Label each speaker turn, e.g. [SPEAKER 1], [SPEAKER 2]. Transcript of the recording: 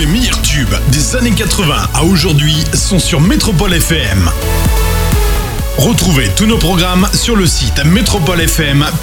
[SPEAKER 1] les meilleurs tubes des années 80 à aujourd'hui sont sur Métropole FM. Retrouvez tous nos programmes sur le site métropolefm.be.